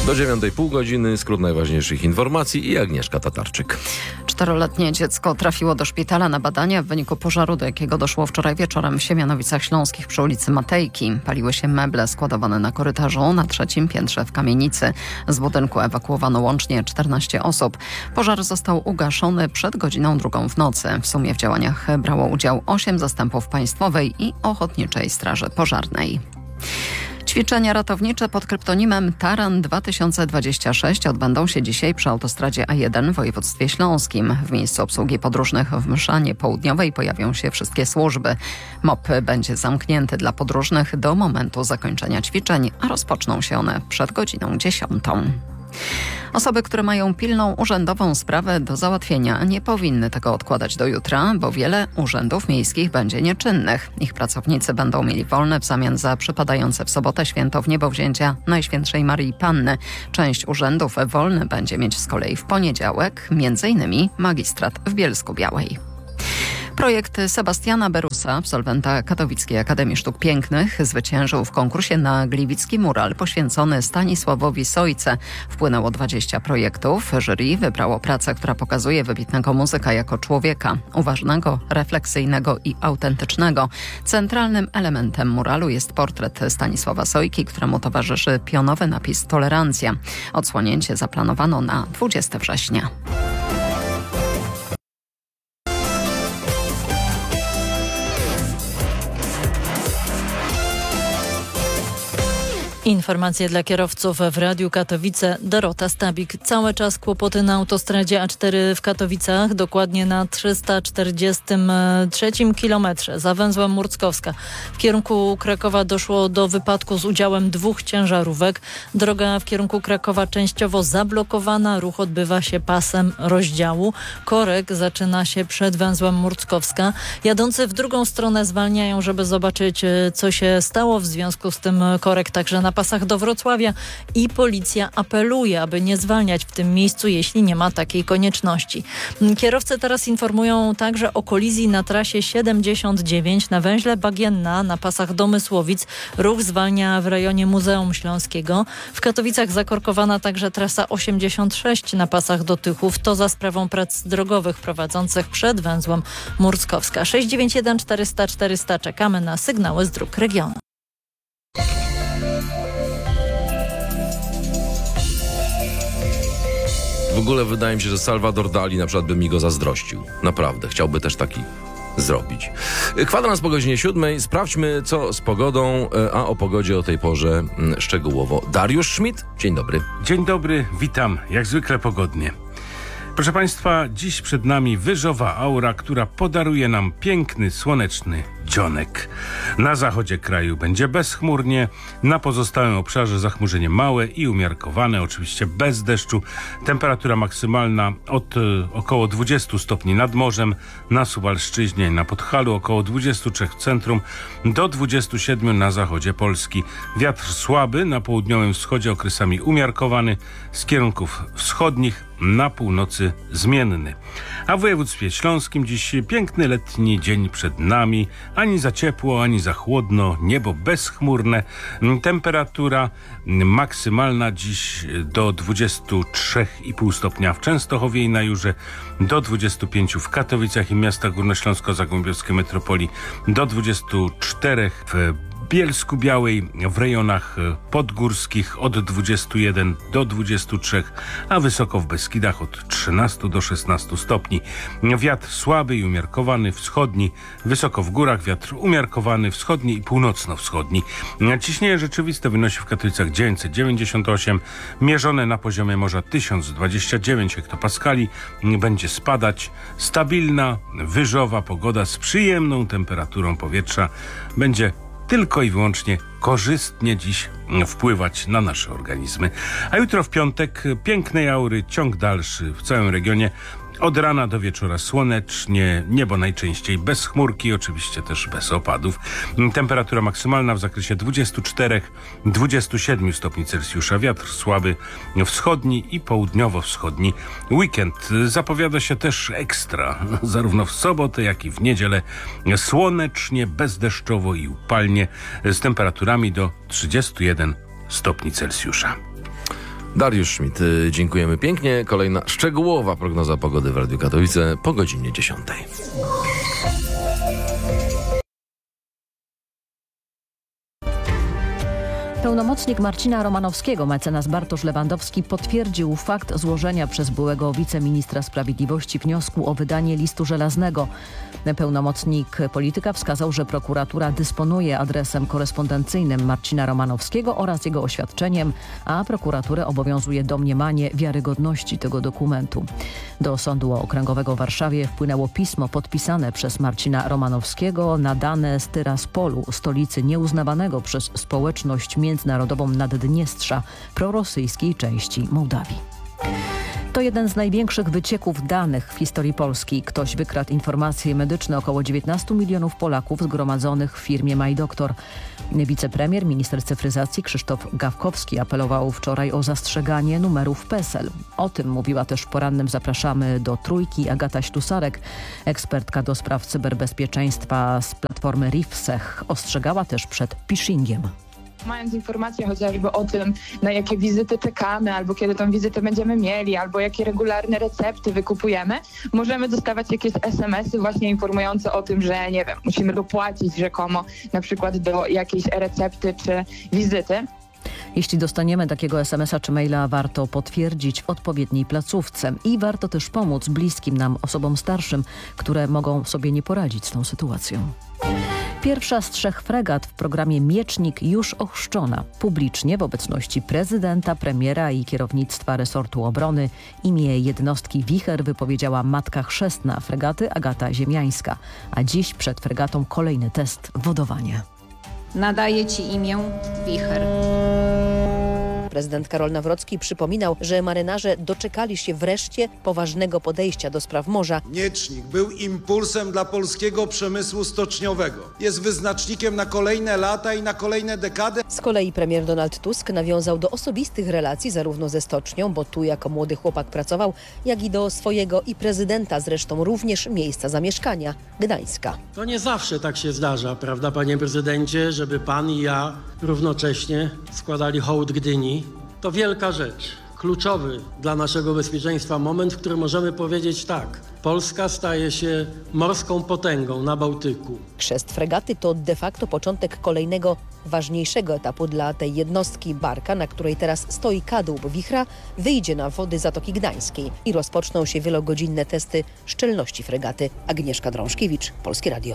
Do 9:30 godziny skrót najważniejszych informacji i Agnieszka Tatarczyk. 4-letnie dziecko trafiło do szpitala na badania w wyniku pożaru, do jakiego doszło wczoraj wieczorem w Siemianowicach Śląskich przy ulicy Matejki. Paliły się meble składowane na korytarzu na 3. piętrze w kamienicy. Z budynku ewakuowano łącznie 14 osób. Pożar został ugaszony przed godziną 2 w nocy. W sumie w działaniach brało udział 8 zastępów Państwowej i Ochotniczej Straży Pożarnej. Ćwiczenia ratownicze pod kryptonimem Taran 2026 odbędą się dzisiaj przy autostradzie A1 w województwie śląskim. W miejscu obsługi podróżnych w Mszanie Południowej pojawią się wszystkie służby. MOP będzie zamknięty dla podróżnych do momentu zakończenia ćwiczeń, a rozpoczną się one przed godziną 10. Osoby, które mają pilną urzędową sprawę do załatwienia, nie powinny tego odkładać do jutra, bo wiele urzędów miejskich będzie nieczynnych. Ich pracownicy będą mieli wolne w zamian za przypadające w sobotę święto Wniebowzięcia Najświętszej Maryi Panny. Część urzędów wolny będzie mieć z kolei w poniedziałek, m.in. magistrat w Bielsku-Białej. Projekt Sebastiana Berusa, absolwenta Katowickiej Akademii Sztuk Pięknych, zwyciężył w konkursie na gliwicki mural poświęcony Stanisławowi Sojce. Wpłynęło 20 projektów. Jury wybrało pracę, która pokazuje wybitnego muzyka jako człowieka, uważnego, refleksyjnego i autentycznego. Centralnym elementem muralu jest portret Stanisława Sojki, któremu towarzyszy pionowy napis Tolerancja. Odsłonięcie zaplanowano na 20 września. Informacje dla kierowców w Radiu Katowice. Dorota Stabik. Cały czas kłopoty na autostradzie A4 w Katowicach, dokładnie na 343 kilometrze za węzłem Murckowska. W kierunku Krakowa doszło do wypadku z udziałem 2 ciężarówek. Droga w kierunku Krakowa częściowo zablokowana. Ruch odbywa się pasem rozdziału. Korek zaczyna się przed węzłem Murckowska. Jadący w drugą stronę zwalniają, żeby zobaczyć, co się stało. W związku z tym korek także na pasach do Wrocławia i policja apeluje, aby nie zwalniać w tym miejscu, jeśli nie ma takiej konieczności. Kierowcy teraz informują także o kolizji na trasie 79 na węźle Bagienna na pasach do Mysłowic. Ruch zwalnia w rejonie Muzeum Śląskiego. W Katowicach zakorkowana także trasa 86 na pasach do Tychów. To za sprawą prac drogowych prowadzących przed węzłem Murckowska. 691 400 400. Czekamy na sygnały z dróg regionu. W ogóle wydaje mi się, że Salvador Dali na przykład by mi go zazdrościł. Naprawdę, chciałby też taki zrobić. Kwadrans po godzinie 7. Sprawdźmy, co z pogodą, a o pogodzie o tej porze szczegółowo. Dariusz Schmidt, dzień dobry. Dzień dobry, witam. Jak zwykle pogodnie. Proszę Państwa, dziś przed nami wyżowa aura, która podaruje nam piękny, słoneczny dzionek. Na zachodzie kraju będzie bezchmurnie, na pozostałym obszarze zachmurzenie małe i umiarkowane, oczywiście bez deszczu. Temperatura maksymalna od około 20 stopni nad morzem, na Suwalszczyźnie i na Podhalu, około 23 w centrum, do 27 na zachodzie Polski. Wiatr słaby, na południowym wschodzie okresami umiarkowany, z kierunków wschodnich, na północy zmienny. A w województwie śląskim dziś piękny letni dzień przed nami. Ani za ciepło, ani za chłodno. Niebo bezchmurne. Temperatura maksymalna dziś do 23,5 stopnia w Częstochowie i na Jurze, do 25 w Katowicach i miastach górnośląsko-zagłębiowskiej metropolii, do 24 w Bielsku-Białej, w rejonach podgórskich od 21 do 23, a wysoko w Beskidach od 13 do 16 stopni. Wiatr słaby i umiarkowany wschodni, wysoko w górach wiatr umiarkowany wschodni i północno-wschodni. Ciśnienie rzeczywiste wynosi w Katowicach 998, mierzone na poziomie morza 1029 hektopaskali. Będzie spadać. Stabilna, wyżowa pogoda z przyjemną temperaturą powietrza będzie tylko i wyłącznie korzystnie dziś wpływać na nasze organizmy. A jutro w piątek pięknej aury, ciąg dalszy w całym regionie. Od rana do wieczora słonecznie, niebo najczęściej bez chmurki, oczywiście też bez opadów. Temperatura maksymalna w zakresie 24-27 stopni Celsjusza. Wiatr słaby wschodni i południowo-wschodni. Weekend zapowiada się też ekstra, zarówno w sobotę, jak i w niedzielę. Słonecznie, bezdeszczowo i upalnie, z temperaturami do 31 stopni Celsjusza. Dariusz Schmidt, dziękujemy pięknie. Kolejna szczegółowa prognoza pogody w Radiu Katowice po godzinie 10. Pełnomocnik Marcina Romanowskiego, mecenas Bartosz Lewandowski, potwierdził fakt złożenia przez byłego wiceministra sprawiedliwości wniosku o wydanie listu żelaznego. Pełnomocnik polityka wskazał, że prokuratura dysponuje adresem korespondencyjnym Marcina Romanowskiego oraz jego oświadczeniem, a prokuraturę obowiązuje domniemanie wiarygodności tego dokumentu. Do Sądu Okręgowego w Warszawie wpłynęło pismo podpisane przez Marcina Romanowskiego, nadane z Tyraspolu, stolicy nieuznawanego przez społeczność międzynarodową Naddniestrza, prorosyjskiej części Mołdawii. To jeden z największych wycieków danych w historii Polski. Ktoś wykradł informacje medyczne około 19 milionów Polaków zgromadzonych w firmie MyDoktor. Wicepremier, minister cyfryzacji Krzysztof Gawkowski apelował wczoraj o zastrzeganie numerów PESEL. O tym mówiła też w porannym Zapraszamy do Trójki Agata Ślusarek, ekspertka do spraw cyberbezpieczeństwa z platformy RIFSECH. Ostrzegała też przed phishingiem. Mając informacje chociażby o tym, na jakie wizyty czekamy, albo kiedy tą wizytę będziemy mieli, albo jakie regularne recepty wykupujemy, możemy dostawać jakieś SMS-y właśnie informujące o tym, że nie wiem, musimy dopłacić rzekomo na przykład do jakiejś recepty czy wizyty. Jeśli dostaniemy takiego SMS-a czy maila, warto potwierdzić w odpowiedniej placówce i warto też pomóc bliskim nam osobom starszym, które mogą sobie nie poradzić z tą sytuacją. Pierwsza z 3 fregat w programie Miecznik już ochrzczona. Publicznie w obecności prezydenta, premiera i kierownictwa resortu obrony imię jednostki Wicher wypowiedziała matka chrzestna fregaty Agata Ziemiańska. A dziś przed fregatą kolejny test wodowania. Nadaję Ci imię Wicher. Prezydent Karol Nawrocki przypominał, że marynarze doczekali się wreszcie poważnego podejścia do spraw morza. Miecznik był impulsem dla polskiego przemysłu stoczniowego. Jest wyznacznikiem na kolejne lata i na kolejne dekady. Z kolei premier Donald Tusk nawiązał do osobistych relacji zarówno ze stocznią, bo tu jako młody chłopak pracował, jak i do swojego i prezydenta, zresztą również miejsca zamieszkania, Gdańska. To nie zawsze tak się zdarza, prawda, panie prezydencie, żeby pan i ja równocześnie składali hołd Gdyni. To wielka rzecz, kluczowy dla naszego bezpieczeństwa moment, w którym możemy powiedzieć tak. Polska staje się morską potęgą na Bałtyku. Chrzest fregaty to de facto początek kolejnego, ważniejszego etapu dla tej jednostki. Barka, na której teraz stoi kadłub Wichra, wyjdzie na wody Zatoki Gdańskiej i rozpoczną się wielogodzinne testy szczelności fregaty. Agnieszka Drążkiewicz, Polskie Radio.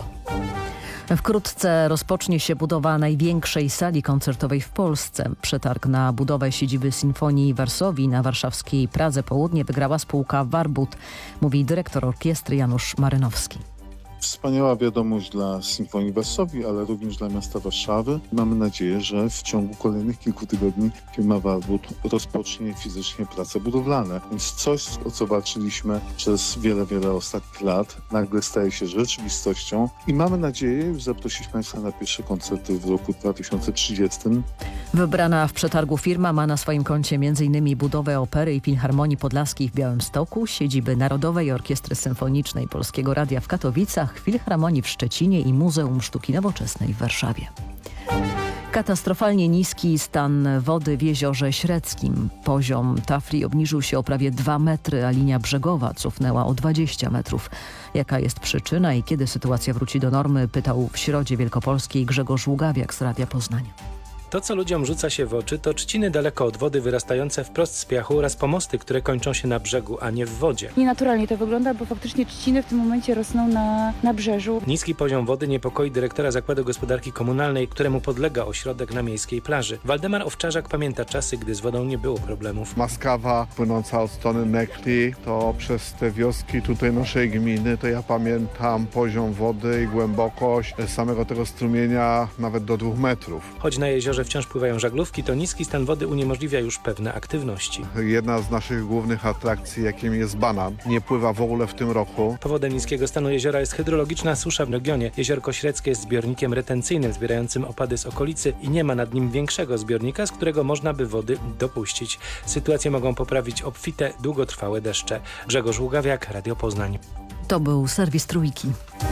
Wkrótce rozpocznie się budowa największej sali koncertowej w Polsce. Przetarg na budowę siedziby Sinfonii Varsovii na warszawskiej Pradze Południe wygrała spółka Warbut, mówi dyrektor orkiestry Janusz Marynowski. Wspaniała wiadomość dla Sinfonii Varsovii, ale również dla miasta Warszawy. Mamy nadzieję, że w ciągu kolejnych kilku tygodni firma Warbut rozpocznie fizycznie prace budowlane. Więc coś, o co walczyliśmy przez wiele ostatnich lat, nagle staje się rzeczywistością i mamy nadzieję zaprosić Państwa na pierwsze koncerty w roku 2030. Wybrana w przetargu firma ma na swoim koncie m.in. budowę Opery i Filharmonii Podlaskiej w Białymstoku, siedziby Narodowej Orkiestry Symfonicznej Polskiego Radia w Katowicach, Filharmonii w Szczecinie i Muzeum Sztuki Nowoczesnej w Warszawie. Katastrofalnie niski stan wody w Jeziorze Średzkim. Poziom Tafli obniżył się o prawie 2 metry, a linia brzegowa cofnęła o 20 metrów. Jaka jest przyczyna i kiedy sytuacja wróci do normy, pytał w Środzie Wielkopolskiej Grzegorz Ługawiak z Radia Poznań. To, co ludziom rzuca się w oczy, to trzciny daleko od wody wyrastające wprost z piachu oraz pomosty, które kończą się na brzegu, a nie w wodzie. Nienaturalnie to wygląda, bo faktycznie trzciny w tym momencie rosną na nabrzeżu. Niski poziom wody niepokoi dyrektora Zakładu Gospodarki Komunalnej, któremu podlega ośrodek na miejskiej plaży. Waldemar Owczarzak pamięta czasy, gdy z wodą nie było problemów. Maskawa płynąca od strony Mekli, to przez te wioski tutaj naszej gminy, to ja pamiętam poziom wody i głębokość samego tego strumienia nawet do 2 metrów. Choć na jeziorze wciąż pływają żaglówki, to niski stan wody uniemożliwia już pewne aktywności. Jedna z naszych głównych atrakcji, jakim jest banan, nie pływa w ogóle w tym roku. Powodem niskiego stanu jeziora jest hydrologiczna susza w regionie. Jeziorko Średzkie jest zbiornikiem retencyjnym zbierającym opady z okolicy i nie ma nad nim większego zbiornika, z którego można by wody dopuścić. Sytuację mogą poprawić obfite, długotrwałe deszcze. Grzegorz Ługawiak, Radio Poznań. To był serwis Trójki.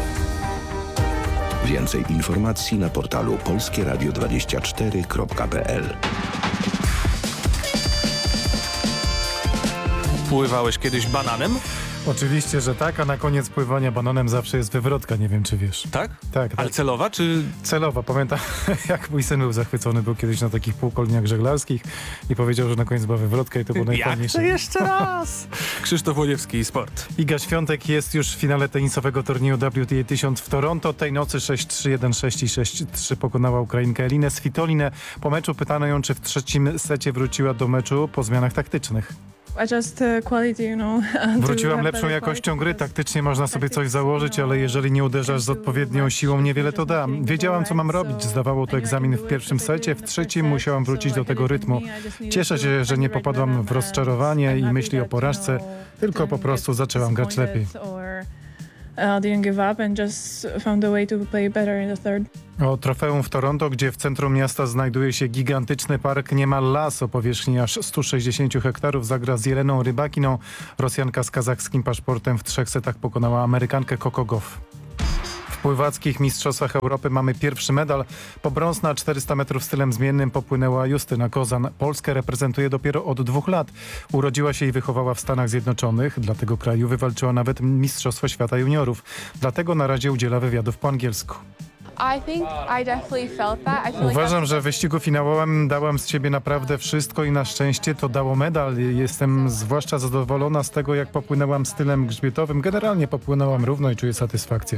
Więcej informacji na portalu polskieradio24.pl. Pływałeś kiedyś bananem? Oczywiście, że tak, a na koniec pływania bananem zawsze jest wywrotka, nie wiem czy wiesz. Tak? Tak. Ale celowa czy... Celowa. Pamiętam, jak mój syn był zachwycony, był kiedyś na takich półkolniach żeglarskich i powiedział, że na koniec była wywrotka i to było najfajniejsze. Jak to jeszcze raz? Krzysztof Łodziewski, Sport. Iga Świątek jest już w finale tenisowego turnieju WTA 1000 w Toronto. Tej nocy 6-3, 1-6 i 6-3 pokonała Ukrainkę Elinę Svitolinę. Po meczu pytano ją, czy w trzecim secie wróciła do meczu po zmianach taktycznych. Wróciłam lepszą jakością gry, taktycznie można sobie coś założyć, ale jeżeli nie uderzasz z odpowiednią siłą, niewiele to da. Wiedziałam, co mam robić, zdawało to egzamin w pierwszym secie, w trzecim musiałam wrócić do tego rytmu. Cieszę się, że nie popadłam w rozczarowanie i myśli o porażce, tylko po prostu zaczęłam grać lepiej. O trofeum w Toronto, gdzie w centrum miasta znajduje się gigantyczny park, niemal las o powierzchni aż 160 hektarów, zagra z Jeleną Rybakiną. Rosjanka z kazachskim paszportem w 3 setach pokonała Amerykankę Coco Gauff. W pływackich mistrzostwach Europy mamy pierwszy medal. Po brąz na 400 metrów stylem zmiennym popłynęła Justyna Kozan. Polskę reprezentuje dopiero od 2 lat. Urodziła się i wychowała w Stanach Zjednoczonych. Dla tego kraju wywalczyła nawet Mistrzostwo Świata Juniorów. Dlatego na razie udziela wywiadów po angielsku. Uważam, że w wyścigu finałowym dałam z siebie naprawdę wszystko i na szczęście to dało medal. Jestem zwłaszcza zadowolona z tego, jak popłynęłam stylem grzbietowym. Generalnie popłynęłam równo i czuję satysfakcję.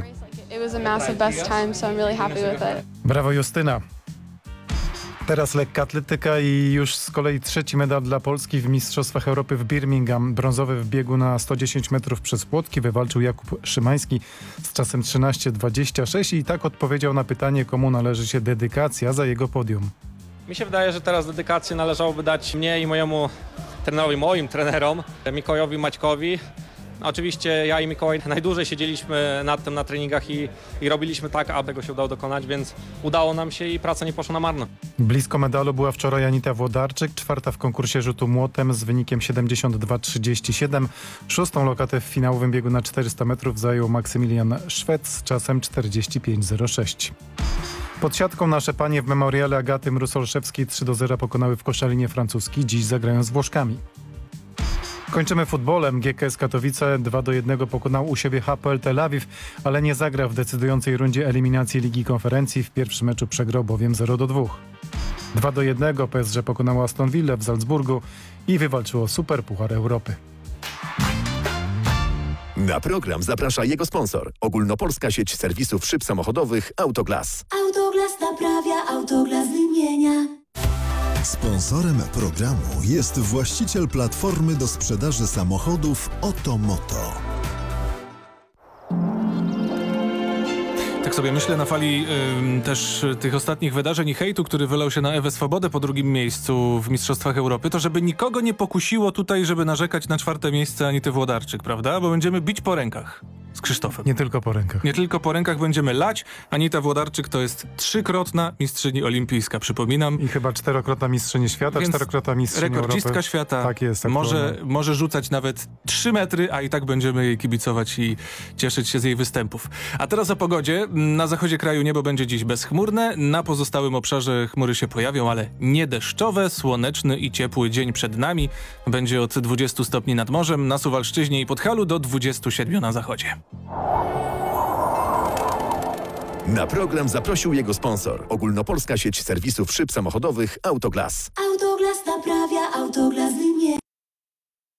Brawo Justyna. Teraz lekka atletyka i już z kolei trzeci medal dla Polski w Mistrzostwach Europy w Birmingham. Brązowy w biegu na 110 metrów przez płotki wywalczył Jakub Szymański z czasem 13:26 i tak odpowiedział na pytanie, komu należy się dedykacja za jego podium. Mi się wydaje, że teraz dedykację należałoby dać mnie i mojemu trenerowi, moim trenerom, Mikołajowi Maćkowi. Oczywiście ja i Mikołaj najdłużej siedzieliśmy nad tym na treningach i robiliśmy tak, aby tego się udało dokonać, więc udało nam się i praca nie poszła na marne. Blisko medalu była wczoraj Anita Włodarczyk, 4. w konkursie rzutu młotem z wynikiem 72,37. 6. lokatę w finałowym biegu na 400 metrów zajął Maksymilian Szwed z czasem 45,06. Pod siatką nasze panie w memoriale Agaty Mróz-Olszewskiej 3-0 pokonały w Koszalinie francuski. Dziś zagrają z Włoszkami. Kończymy futbolem. GKS Katowice 2-1 pokonał u siebie Hapoel Tel Awiw, ale nie zagra w decydującej rundzie eliminacji Ligi Konferencji. W pierwszym meczu przegrał bowiem 0-2. 2-1 PSG pokonało Aston Villa w Salzburgu i wywalczyło Superpuchar Europy. Na program zaprasza jego sponsor. Ogólnopolska sieć serwisów szyb samochodowych Autoglas. Autoglas naprawia, Autoglas wymienia. Sponsorem programu jest właściciel platformy do sprzedaży samochodów Otomoto. Tak sobie myślę na fali też tych ostatnich wydarzeń i hejtu, który wylał się na Ewę Swobodę po drugim miejscu w Mistrzostwach Europy, to żeby nikogo nie pokusiło tutaj, żeby narzekać na 4. miejsce Anity Włodarczyk, prawda? Bo będziemy bić po rękach z Krzysztofem. Nie tylko po rękach. Nie tylko po rękach będziemy lać. Anita Włodarczyk to jest 3-krotna mistrzyni olimpijska, przypominam. I chyba 4-krotna mistrzyni świata, 4-krotna mistrzyni rekordzistka Europy. Świata. Tak jest. Może rzucać nawet 3 metry, a i tak będziemy jej kibicować i cieszyć się z jej występów. A teraz o pogodzie. Na zachodzie kraju niebo będzie dziś bezchmurne. Na pozostałym obszarze chmury się pojawią, ale nie deszczowe. Słoneczny i ciepły dzień przed nami. Będzie od 20 stopni nad morzem, na Suwalszczyźnie i Podhalu do 27 na zachodzie. Na program zaprosił jego sponsor. Ogólnopolska sieć serwisów szyb samochodowych Autoglas. Autoglas naprawia, Autoglas